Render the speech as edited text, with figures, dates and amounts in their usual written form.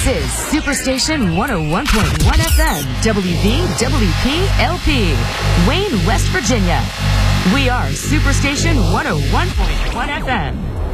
is Superstation 101.1 FM, WVWP-LP, Wayne, West Virginia. We are Superstation 101.1 FM.